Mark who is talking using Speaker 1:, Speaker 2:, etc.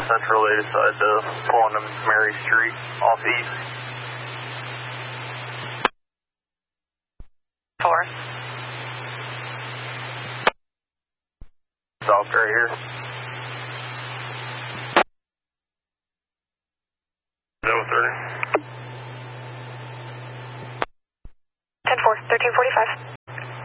Speaker 1: Central, they decided to pull into Mary Street off east.
Speaker 2: 4.
Speaker 1: Stopped right here. No 30.
Speaker 2: 10-4, 1345.